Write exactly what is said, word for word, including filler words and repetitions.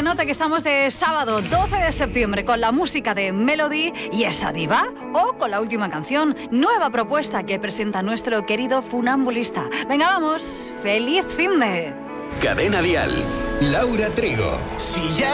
nota que estamos de sábado doce de septiembre con la música de Melody y esa diva, o con la última canción, nueva propuesta que presenta nuestro querido funambulista. Venga, vamos, feliz finde. Cadena Dial, Laura Trigo. Si ya